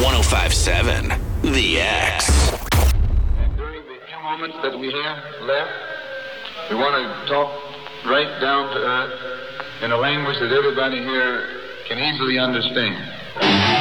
105.7 The X. And during the few moments that we have left, we want to talk right down to earth in a language that everybody here can easily understand.